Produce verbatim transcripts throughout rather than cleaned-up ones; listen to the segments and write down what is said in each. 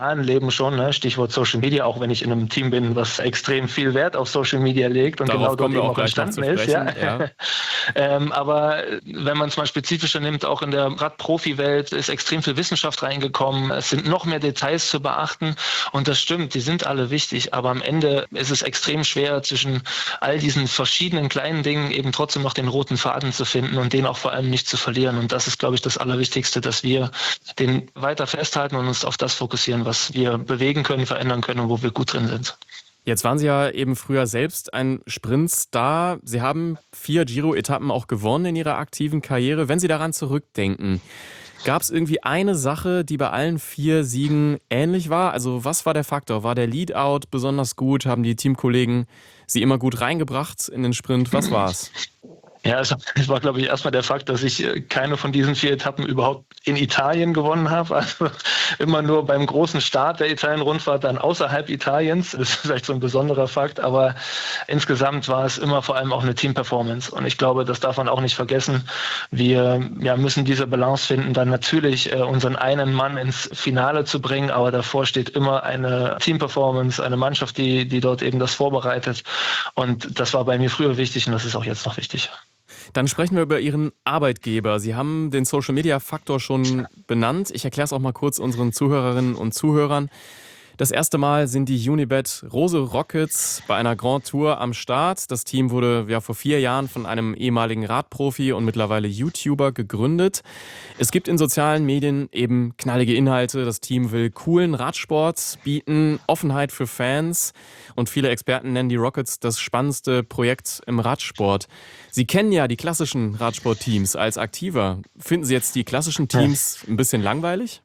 Leben schon, ne? Stichwort Social Media, auch wenn ich in einem Team bin, was extrem viel Wert auf Social Media legt und Darauf genau dort kommen wir eben auch auch gleich noch zu entstanden ist. Ja. sprechen. Ja. ähm, aber wenn man es mal spezifischer nimmt, auch in der Radprofi-Welt ist extrem viel Wissenschaft reingekommen. Es sind noch mehr Details zu beachten und das stimmt, die sind alle wichtig, aber am Ende ist es extrem schwer, zwischen all diesen verschiedenen kleinen Dingen eben trotzdem noch den roten Faden zu finden und den auch vor allem nicht zu verlieren. Und das ist, glaube ich, das Allerwichtigste, dass wir den weiter festhalten und uns auf das fokussieren, was wir bewegen können, verändern können und wo wir gut drin sind. Jetzt waren Sie ja eben früher selbst ein Sprintstar. Sie haben vier Giro-Etappen auch gewonnen in Ihrer aktiven Karriere. Wenn Sie daran zurückdenken, gab es irgendwie eine Sache, die bei allen vier Siegen ähnlich war? Also was war der Faktor? War der Leadout besonders gut? Haben die Teamkollegen Sie immer gut reingebracht in den Sprint? Was war's? Ja, es war, glaube ich, erstmal der Fakt, dass ich keine von diesen vier Etappen überhaupt in Italien gewonnen habe. Also immer nur beim großen Start der Italien-Rundfahrt dann außerhalb Italiens. Das ist vielleicht so ein besonderer Fakt, aber insgesamt war es immer vor allem auch eine Team-Performance. Und ich glaube, das darf man auch nicht vergessen. Wir ja, müssen diese Balance finden, dann natürlich äh, unseren einen Mann ins Finale zu bringen, aber davor steht immer eine Team-Performance, eine Mannschaft, die, die dort eben das vorbereitet. Und das war bei mir früher wichtig und das ist auch jetzt noch wichtig. Dann sprechen wir über Ihren Arbeitgeber. Sie haben den Social-Media-Faktor schon benannt. Ich erkläre es auch mal kurz unseren Zuhörerinnen und Zuhörern. Das erste Mal sind die Unibet Rose Rockets bei einer Grand Tour am Start. Das Team wurde ja vor vier Jahren von einem ehemaligen Radprofi und mittlerweile YouTuber gegründet. Es gibt in sozialen Medien eben knallige Inhalte. Das Team will coolen Radsport bieten, Offenheit für Fans. Und viele Experten nennen die Rockets das spannendste Projekt im Radsport. Sie kennen ja die klassischen Radsportteams als Aktiver. Finden Sie jetzt die klassischen Teams ein bisschen langweilig?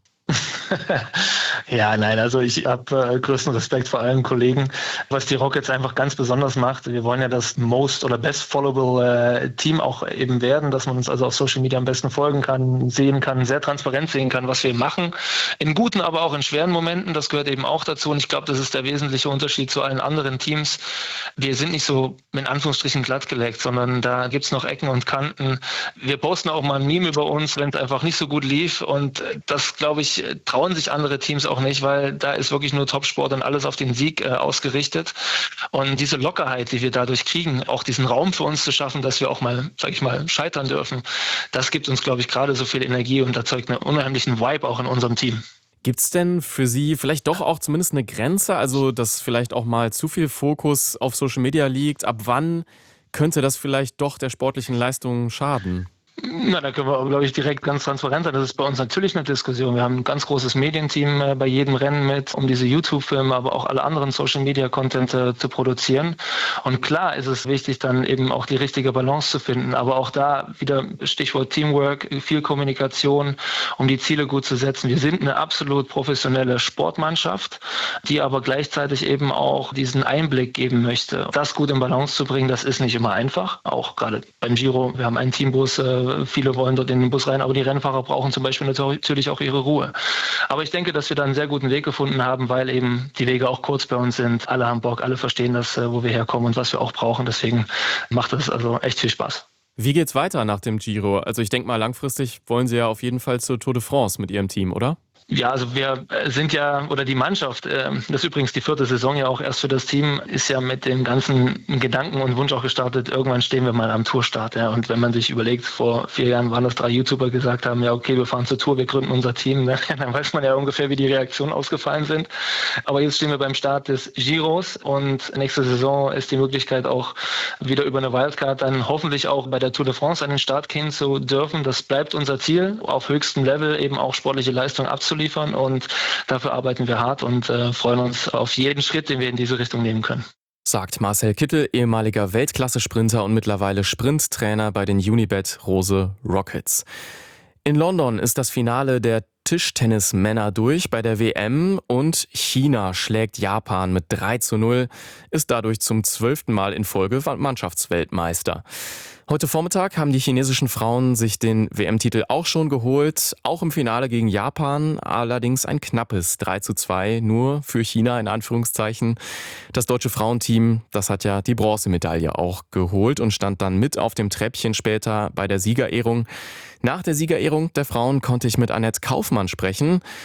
Ja, nein, also ich habe äh, größten Respekt vor allen Kollegen, was die Rockets einfach ganz besonders macht. Wir wollen ja das most oder best followable äh, Team auch eben werden, dass man uns also auf Social Media am besten folgen kann, sehen kann, sehr transparent sehen kann, was wir machen. In guten, aber auch in schweren Momenten, das gehört eben auch dazu. Und ich glaube, das ist der wesentliche Unterschied zu allen anderen Teams. Wir sind nicht so in Anführungsstrichen glattgeleckt, sondern da gibt's noch Ecken und Kanten. Wir posten auch mal ein Meme über uns, wenn es einfach nicht so gut lief. Und das, glaube ich, trauen sich andere Teams auch nicht, weil da ist wirklich nur Topsport und alles auf den Sieg äh, ausgerichtet. Und diese Lockerheit, die wir dadurch kriegen, auch diesen Raum für uns zu schaffen, dass wir auch mal, sag ich mal, scheitern dürfen, das gibt uns, glaube ich, gerade so viel Energie und erzeugt einen unheimlichen Vibe auch in unserem Team. Gibt es denn für Sie vielleicht doch auch zumindest eine Grenze, also dass vielleicht auch mal zu viel Fokus auf Social Media liegt? Ab wann könnte das vielleicht doch der sportlichen Leistung schaden? Na, da können wir, glaube ich, direkt ganz transparent sein. Das ist bei uns natürlich eine Diskussion. Wir haben ein ganz großes Medienteam äh, bei jedem Rennen mit, um diese YouTube-Filme, aber auch alle anderen Social-Media-Content äh, zu produzieren. Und klar ist es wichtig, dann eben auch die richtige Balance zu finden. Aber auch da wieder Stichwort Teamwork, viel Kommunikation, um die Ziele gut zu setzen. Wir sind eine absolut professionelle Sportmannschaft, die aber gleichzeitig eben auch diesen Einblick geben möchte. Das gut in Balance zu bringen, das ist nicht immer einfach. Auch gerade beim Giro, wir haben einen Teambus, äh, viele wollen dort in den Bus rein, aber die Rennfahrer brauchen zum Beispiel natürlich auch ihre Ruhe. Aber ich denke, dass wir da einen sehr guten Weg gefunden haben, weil eben die Wege auch kurz bei uns sind. Alle haben Bock, alle verstehen das, wo wir herkommen und was wir auch brauchen. Deswegen macht das also echt viel Spaß. Wie geht's weiter nach dem Giro? Also ich denke mal, langfristig wollen Sie ja auf jeden Fall zur Tour de France mit Ihrem Team, oder? Ja, also wir sind ja, oder die Mannschaft, das ist übrigens die vierte Saison ja auch erst für das Team, ist ja mit dem ganzen Gedanken und Wunsch auch gestartet, irgendwann stehen wir mal am Tourstart. Ja. Und wenn man sich überlegt, vor vier Jahren waren das drei YouTuber, gesagt haben, ja okay, wir fahren zur Tour, wir gründen unser Team, ne? Dann weiß man ja ungefähr, wie die Reaktionen ausgefallen sind. Aber jetzt stehen wir beim Start des Giros und nächste Saison ist die Möglichkeit auch wieder über eine Wildcard dann hoffentlich auch bei der Tour de France an den Start gehen zu dürfen. Das bleibt unser Ziel, auf höchstem Level eben auch sportliche Leistung abzuliefern. liefern und dafür arbeiten wir hart und äh, freuen uns auf jeden Schritt, den wir in diese Richtung nehmen können. Sagt Marcel Kittel, ehemaliger Weltklasse-Sprinter und mittlerweile Sprinttrainer bei den Unibet Rose Rockets. In London ist das Finale der Tischtennismänner durch bei der W M und China schlägt Japan mit drei zu null, ist dadurch zum zwölften Mal in Folge Mannschaftsweltmeister. Heute Vormittag haben die chinesischen Frauen sich den W M-Titel auch schon geholt, auch im Finale gegen Japan, allerdings ein knappes drei zu zwei, nur für China in Anführungszeichen. Das deutsche Frauenteam, das hat ja die Bronzemedaille auch geholt und stand dann mit auf dem Treppchen später bei der Siegerehrung. Nach der Siegerehrung der Frauen konnte ich mit Annette Kaufmann sprechen.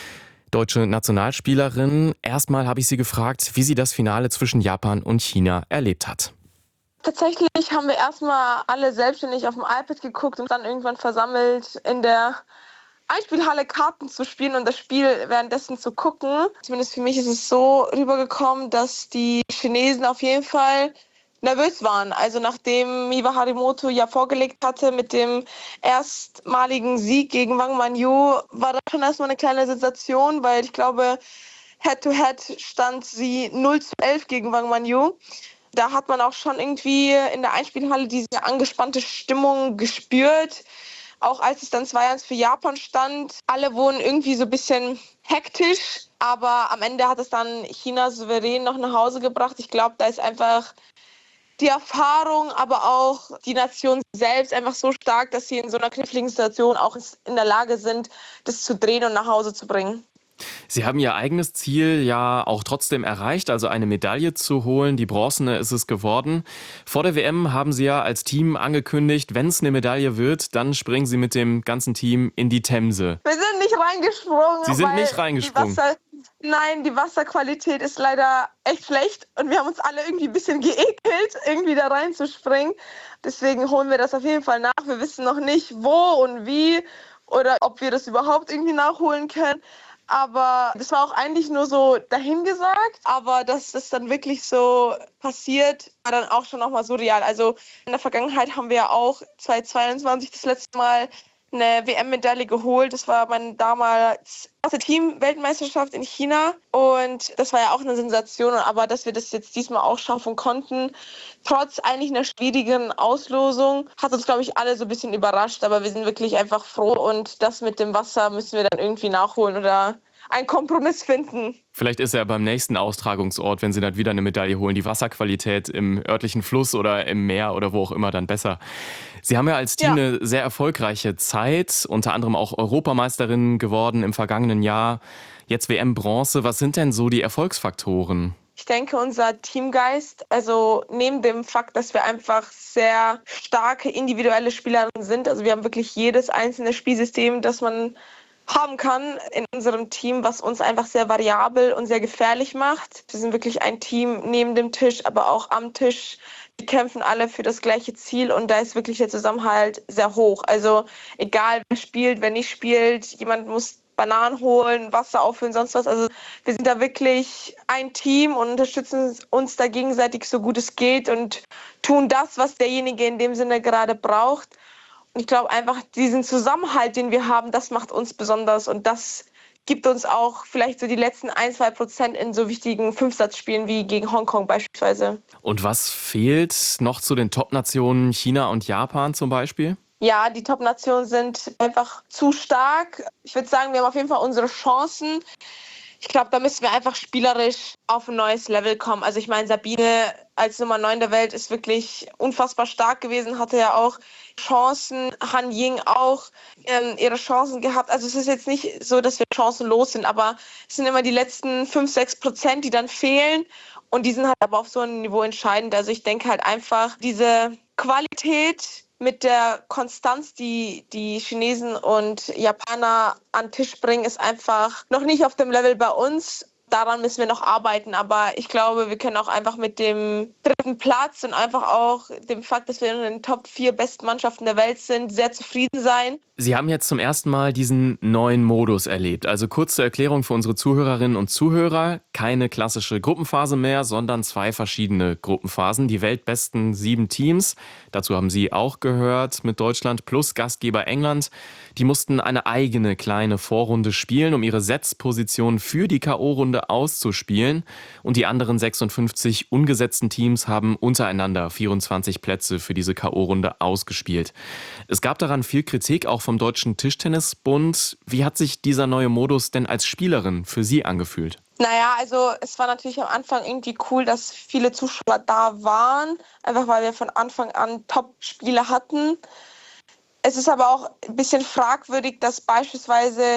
deutsche Nationalspielerin. Erstmal habe ich sie gefragt, wie sie das Finale zwischen Japan und China erlebt hat. Tatsächlich haben wir erstmal alle selbstständig auf dem iPad geguckt und dann irgendwann versammelt in der Einspielhalle Karten zu spielen und das Spiel währenddessen zu gucken. Zumindest für mich ist es so rübergekommen, dass die Chinesen auf jeden Fall nervös waren. Also nachdem Miwa Harimoto ja vorgelegt hatte mit dem erstmaligen Sieg gegen Wang Manyu, war das schon erstmal eine kleine Sensation, weil ich glaube, Head-to-Head stand sie null zu elf gegen Wang Manyu. Da hat man auch schon irgendwie in der Einspielhalle diese angespannte Stimmung gespürt. Auch als es dann zwei eins für Japan stand, alle wurden irgendwie so ein bisschen hektisch. Aber am Ende hat es dann China souverän noch nach Hause gebracht. Ich glaube, da ist einfach die Erfahrung, aber auch die Nation selbst einfach so stark, dass sie in so einer kniffligen Situation auch in der Lage sind, das zu drehen und nach Hause zu bringen. Sie haben Ihr eigenes Ziel ja auch trotzdem erreicht, also eine Medaille zu holen. Die bronzene ist es geworden. Vor der W M haben Sie ja als Team angekündigt, wenn es eine Medaille wird, dann springen Sie mit dem ganzen Team in die Themse. Wir sind nicht reingesprungen. Sie sind nicht reingesprungen. Die Wasser, nein, die Wasserqualität ist leider echt schlecht und wir haben uns alle irgendwie ein bisschen geekelt, irgendwie da reinzuspringen. Deswegen holen wir das auf jeden Fall nach. Wir wissen noch nicht, wo und wie oder ob wir das überhaupt irgendwie nachholen können. Aber das war auch eigentlich nur so dahingesagt. Aber dass das dann wirklich so passiert, war dann auch schon nochmal surreal. Also in der Vergangenheit haben wir ja auch zweitausendzweiundzwanzig das letzte Mal eine W M-Medaille geholt. Das war meine damals erste Team-Weltmeisterschaft in China. Und das war ja auch eine Sensation. Aber dass wir das jetzt diesmal auch schaffen konnten, trotz eigentlich einer schwierigen Auslosung, hat uns, glaube ich, alle so ein bisschen überrascht. Aber wir sind wirklich einfach froh. Und das mit dem Wasser müssen wir dann irgendwie nachholen oder einen Kompromiss finden. Vielleicht ist ja beim nächsten Austragungsort, wenn Sie dann wieder eine Medaille holen, die Wasserqualität im örtlichen Fluss oder im Meer oder wo auch immer dann besser. Sie haben ja als Team ja. eine sehr erfolgreiche Zeit, unter anderem auch Europameisterin geworden im vergangenen Jahr. Jetzt W M-Bronze. Was sind denn so die Erfolgsfaktoren? Ich denke, unser Teamgeist, also neben dem Fakt, dass wir einfach sehr starke individuelle Spielerinnen sind, also wir haben wirklich jedes einzelne Spielsystem, das man haben kann in unserem Team, was uns einfach sehr variabel und sehr gefährlich macht. Wir sind wirklich ein Team neben dem Tisch, aber auch am Tisch. Wir kämpfen alle für das gleiche Ziel und da ist wirklich der Zusammenhalt sehr hoch. Also egal, wer spielt, wer nicht spielt, jemand muss Bananen holen, Wasser auffüllen, sonst was. Also wir sind da wirklich ein Team und unterstützen uns da gegenseitig so gut es geht und tun das, was derjenige in dem Sinne gerade braucht. Ich glaube einfach, diesen Zusammenhalt, den wir haben, das macht uns besonders und das gibt uns auch vielleicht so die letzten ein, zwei Prozent in so wichtigen Fünfsatzspielen wie gegen Hongkong beispielsweise. Und was fehlt noch zu den Top-Nationen China und Japan zum Beispiel? Ja, die Top-Nationen sind einfach zu stark. Ich würde sagen, wir haben auf jeden Fall unsere Chancen. Ich glaube, da müssen wir einfach spielerisch auf ein neues Level kommen. Also ich meine, Sabine als Nummer neun der Welt ist wirklich unfassbar stark gewesen, hatte ja auch Chancen, Han Ying auch ähm, ihre Chancen gehabt. Also es ist jetzt nicht so, dass wir chancenlos sind, aber es sind immer die letzten fünf, sechs Prozent, die dann fehlen. Und die sind halt aber auf so einem Niveau entscheidend. Also ich denke halt einfach, diese Qualität mit der Konstanz, die die Chinesen und Japaner an den Tisch bringen, ist einfach noch nicht auf dem Level bei uns. Daran müssen wir noch arbeiten, aber ich glaube, wir können auch einfach mit dem dritten Platz und einfach auch dem Fakt, dass wir in den Top vier besten Mannschaften der Welt sind, sehr zufrieden sein. Sie haben jetzt zum ersten Mal diesen neuen Modus erlebt. Also kurz zur Erklärung für unsere Zuhörerinnen und Zuhörer. Keine klassische Gruppenphase mehr, sondern zwei verschiedene Gruppenphasen. Die weltbesten sieben Teams, dazu haben Sie auch gehört, mit Deutschland plus Gastgeber England. Die mussten eine eigene kleine Vorrunde spielen, um ihre Setzposition für die K O-Runde auszuspielen. Und die anderen sechsundfünfzig ungesetzten Teams haben untereinander vierundzwanzig Plätze für diese K O-Runde ausgespielt. Es gab daran viel Kritik, auch vom Deutschen Tischtennisbund. Wie hat sich dieser neue Modus denn als Spielerin für Sie angefühlt? Naja, also es war natürlich am Anfang irgendwie cool, dass viele Zuschauer da waren, einfach weil wir von Anfang an Top-Spiele hatten. Es ist aber auch ein bisschen fragwürdig, dass beispielsweise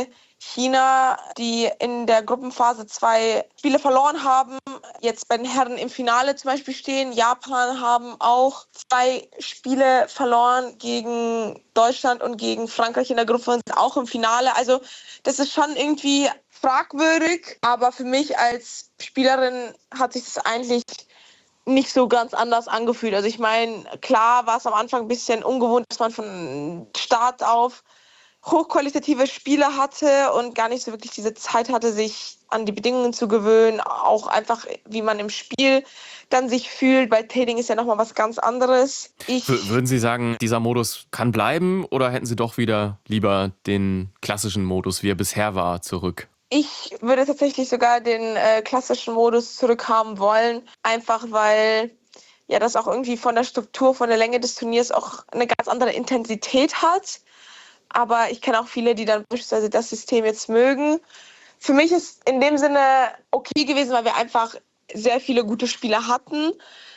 China, die in der Gruppenphase zwei Spiele verloren haben, jetzt bei den Herren im Finale zum Beispiel stehen. Japan haben auch zwei Spiele verloren gegen Deutschland und gegen Frankreich in der Gruppe und sind auch im Finale. Also das ist schon irgendwie fragwürdig, aber für mich als Spielerin hat sich das eigentlich nicht so ganz anders angefühlt. Also ich meine, klar war es am Anfang ein bisschen ungewohnt, dass man von Start auf hochqualitative Spiele hatte und gar nicht so wirklich diese Zeit hatte, sich an die Bedingungen zu gewöhnen, auch einfach, wie man im Spiel dann sich fühlt. Bei Training ist ja nochmal was ganz anderes. Ich W- Würden Sie sagen, dieser Modus kann bleiben oder hätten Sie doch wieder lieber den klassischen Modus, wie er bisher war, zurück? Ich würde tatsächlich sogar den äh, klassischen Modus zurückhaben wollen, einfach weil ja das auch irgendwie von der Struktur, von der Länge des Turniers auch eine ganz andere Intensität hat. Aber ich kenne auch viele, die dann beispielsweise das System jetzt mögen. Für mich ist in dem Sinne okay gewesen, weil wir einfach sehr viele gute Spieler hatten.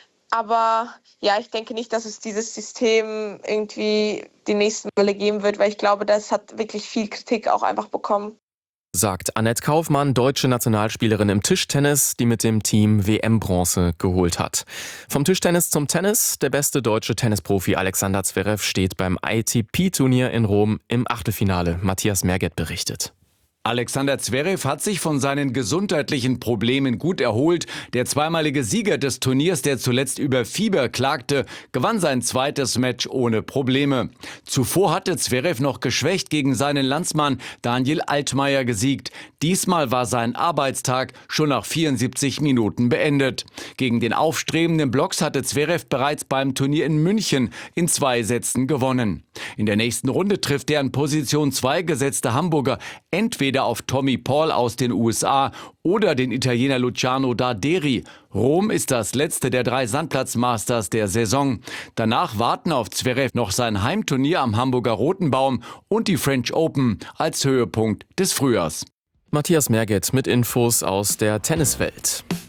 Aber ja, ich denke nicht, dass es dieses System irgendwie die nächsten Male geben wird, weil ich glaube, das hat wirklich viel Kritik auch einfach bekommen. Sagt Annette Kaufmann, deutsche Nationalspielerin im Tischtennis, die mit dem Team W M-Bronze geholt hat. Vom Tischtennis zum Tennis. Der beste deutsche Tennisprofi Alexander Zverev steht beim A T P-Turnier in Rom im Achtelfinale. Matthias Merget berichtet. Alexander Zverev hat sich von seinen gesundheitlichen Problemen gut erholt. Der zweimalige Sieger des Turniers, der zuletzt über Fieber klagte, gewann sein zweites Match ohne Probleme. Zuvor hatte Zverev noch geschwächt gegen seinen Landsmann Daniel Altmaier gesiegt. Diesmal war sein Arbeitstag schon nach vierundsiebzig Minuten beendet. Gegen den aufstrebenden Blocks hatte Zverev bereits beim Turnier in München in zwei Sätzen gewonnen. In der nächsten Runde trifft der an Position zwei gesetzte Hamburger entweder auf Tommy Paul aus den U S A oder den Italiener Luciano Darderi. Rom ist das letzte der drei Sandplatz-Masters der Saison. Danach warten auf Zverev noch sein Heimturnier am Hamburger Rotenbaum und die French Open als Höhepunkt des Frühjahrs. Matthias Merget mit Infos aus der Tenniswelt.